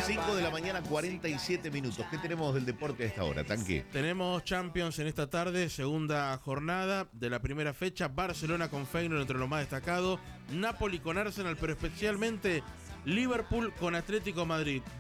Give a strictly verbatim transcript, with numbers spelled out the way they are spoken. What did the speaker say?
cinco de la mañana, cuarenta y siete minutos. ¿Qué tenemos del deporte a esta hora, Tanque? Tenemos Champions en esta tarde, segunda jornada de la primera fecha. Barcelona con Feyenoord entre lo más destacado. Napoli con Arsenal, pero especialmente Liverpool con Atlético Madrid.